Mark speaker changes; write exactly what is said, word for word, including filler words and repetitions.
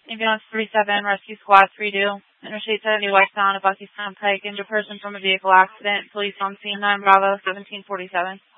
Speaker 1: Ambulance three seven, Rescue Squad three two. Interstate seventy westbound at Buckystown Pike. Injured person from a vehicle accident. Police on scene nine Bravo, seventeen forty-seven.